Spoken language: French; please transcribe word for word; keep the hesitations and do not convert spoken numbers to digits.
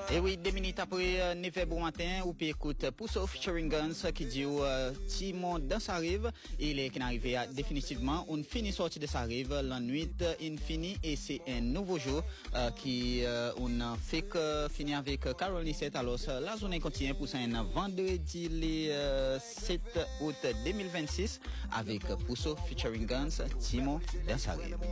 Et oui, deux minutes après euh, neuf heures bon matin, ou puis écoute Pousso featuring Guns qui dit euh, Timon dans sa rive, il est qui arrivé à définitivement une finie sortie de sa rive, la nuit infinie et c'est un nouveau jour euh, qui euh, on fait que finir avec Carole Nisset. Alors la journée continue pour un vendredi le euh, sept août deux mille vingt-six avec Pousso featuring Guns, Timon dans sa rive.